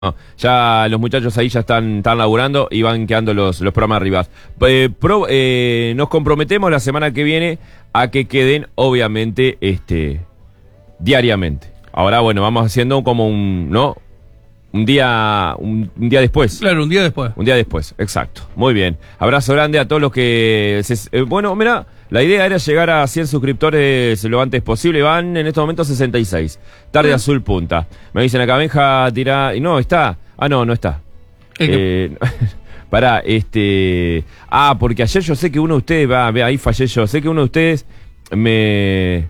No, ya los muchachos ahí ya están laburando y van quedando los programas arriba. Nos comprometemos la semana que viene a que queden, obviamente, diariamente. Ahora, bueno, vamos haciendo como un día después. Claro, un día después. Un día después, exacto. Muy bien. Abrazo grande a todos los que... bueno, mira, la idea era llegar a 100 suscriptores lo antes posible. Van en estos momentos 66. Tarde Azul Punta. Me dicen acá, Benja, tira... No, está. Ah, no está. Pará, porque ayer yo sé que uno de ustedes... ahí fallé yo. Sé que uno de ustedes me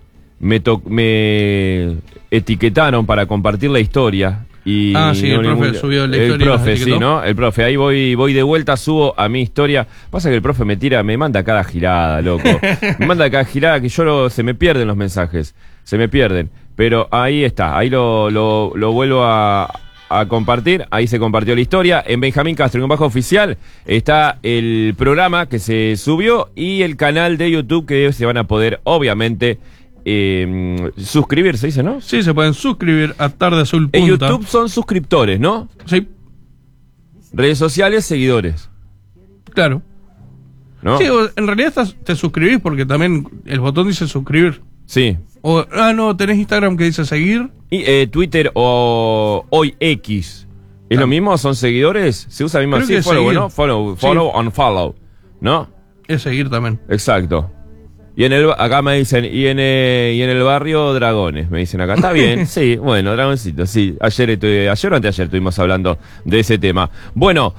etiquetaron para compartir la historia. Y sí, el profe subió la historia. El profe, sí, ¿no? El profe, ahí voy de vuelta, subo a mi historia. Pasa que el profe me manda cada girada, loco. Me manda cada girada que se me pierden los mensajes. Se me pierden. Pero ahí está, ahí lo vuelvo a compartir. Ahí se compartió la historia. En Benjamín Castro, en bajo oficial, está el programa que se subió y el canal de YouTube que se van a poder, obviamente, suscribir, se dice, ¿no? Sí, se pueden suscribir a Tarde Azul Punta. En YouTube son suscriptores, ¿no? Sí. Redes sociales, seguidores. Claro. ¿No? Sí, en realidad te suscribís porque también el botón dice suscribir. Sí. No, tenés Instagram que dice seguir. Y Twitter o hoy X. ¿Es lo mismo? ¿Son seguidores? ¿Se usa mismo así? Follow, ¿no? Follow, unfollow, ¿no? Es seguir también. Exacto. Y acá me dicen, y en el barrio Dragones, me dicen acá. Está bien, sí, bueno, Dragoncito, sí. Ayer o anteayer estuvimos hablando de ese tema. Bueno,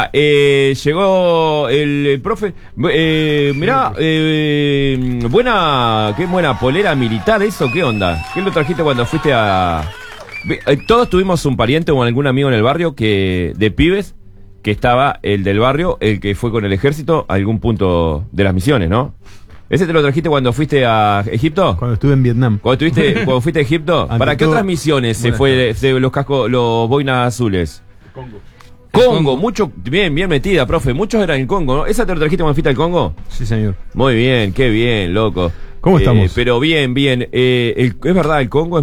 llegó el profe. Mirá, qué buena polera militar, ¿eso qué onda? ¿Qué lo trajiste cuando fuiste a...? Todos tuvimos un pariente o algún amigo en el barrio de pibes, que estaba el del barrio, el que fue con el ejército a algún punto de las misiones, ¿no? ¿Ese te lo trajiste cuando fuiste a Egipto? Cuando estuve en Vietnam. ¿Cuando fuiste a Egipto? ¿Para qué otras misiones se fue los boinas azules? Congo, mucho, bien metida, profe. Muchos eran en Congo, ¿no? ¿Esa te lo trajiste cuando fuiste al Congo? Sí, señor. Muy bien, qué bien, loco. ¿Cómo estamos? Pero bien. Es verdad, el Congo es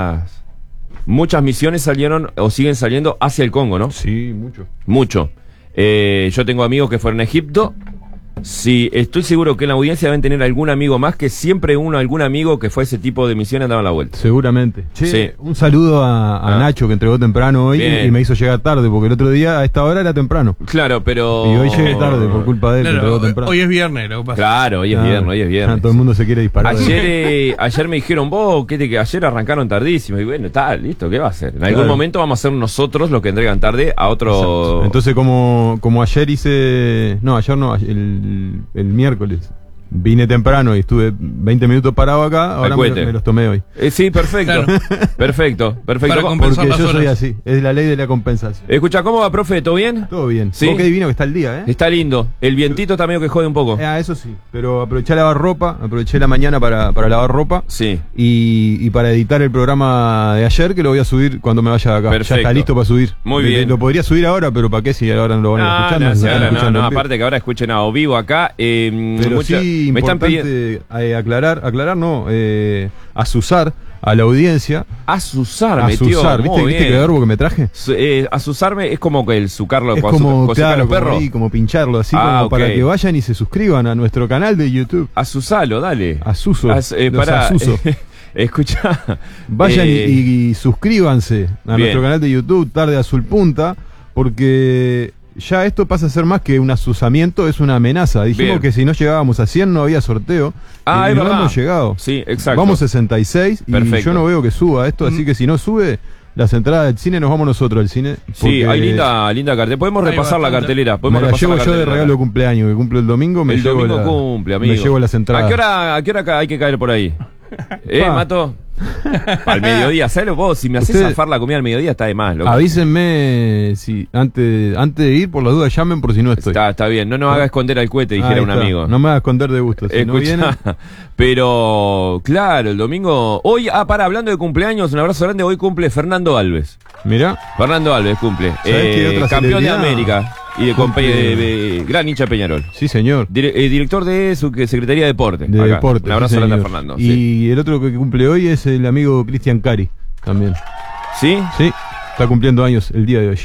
muchas misiones salieron o siguen saliendo hacia el Congo, ¿no? Sí, Mucho. Yo tengo amigos que fueron a Egipto. Sí, estoy seguro que en la audiencia deben tener algún amigo más, que siempre algún amigo que fue a ese tipo de misiones daba la vuelta. Seguramente. Che, sí. Un saludo a Nacho, que entregó temprano hoy y me hizo llegar tarde, porque el otro día a esta hora era temprano. Claro, pero... Y hoy llegué tarde por culpa de él, que entregó temprano. Hoy es viernes, lo que pasa. Claro, hoy es viernes. Todo el mundo se quiere disparar. Ayer me dijeron, que ayer arrancaron tardísimo. Y bueno, está listo, ¿qué va a hacer? En algún momento vamos a ser nosotros los que entregan tarde a otro... Exacto. Entonces, como ayer hice... No, ayer no, el miércoles vine temprano y estuve 20 minutos parado acá, ahora me los tomé hoy. Sí, perfecto. Claro. Perfecto. Porque yo soy así, es la ley de la compensación. Escucha, ¿cómo va, profe? ¿Todo bien? Todo bien. ¿Sí? Qué divino que está el día, ¿eh? Está lindo. El vientito está medio que jode un poco. Eso sí, pero aproveché a lavar ropa, aproveché la mañana para lavar ropa. Sí. Y para editar el programa de ayer, que lo voy a subir cuando me vaya de acá. Perfecto. Ya está listo para subir. Muy bien. Lo podría subir ahora, pero ¿para qué si ahora no lo van a escuchar? No, aparte que ahora escuchen a vivo acá. Pero sí, me están pidiendo aclarar, azuzar a la audiencia. Azuzar, ¿viste el verbo que me traje? Azuzarme es como que el sucarlo, es como, claro, perro. Como pincharlo, así como para que vayan y se suscriban a nuestro canal de YouTube. Azuzalo, dale. Azuzo. Azuzo. Escucha. Vayan y suscríbanse a nuestro canal de YouTube, Tarde Azul Punta, porque ya esto pasa a ser más que un azuzamiento, es una amenaza. Dijimos que si no llegábamos a 100 no había sorteo. Y no hemos llegado. Sí, exacto. Vamos a 66 y yo no veo que suba esto, así que si no sube las entradas del cine, nos vamos nosotros al cine. Sí, hay linda cartelera. Podemos repasar la cartelera. Me la llevo yo de regalo de cumpleaños, que cumple el domingo. El domingo cumple, amigo. Me llevo las entradas. ¿A qué hora hay que caer por ahí? Mato. Al mediodía, ¿sabes vos? Si me haces zafar la comida al mediodía está de más, loco. Avísenme si antes de ir, por las dudas llamen por si no estoy. Está bien, no nos haga esconder al cohete, dijera un amigo. No me haga esconder de gusto, si no viene. Pero, claro, el domingo. Hoy, hablando de cumpleaños, un abrazo grande, hoy cumple Fernando Alves. Mirá. Fernando Alves cumple. Campeón de América. Y de gran hincha de Peñarol. Sí, señor. Director de su Secretaría de Deporte. De Deporte. Un abrazo grande a Fernando. Y el otro que cumple hoy es el amigo Cristian Cari, también. ¿Sí? Sí. Está cumpliendo años el día de hoy.